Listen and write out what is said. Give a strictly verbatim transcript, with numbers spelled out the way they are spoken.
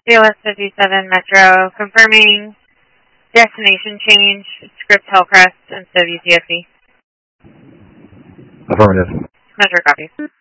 C L S fifty-seven Metro, confirming destination change, Scripps Hillcrest instead of U T F E. Affirmative. Metro copies.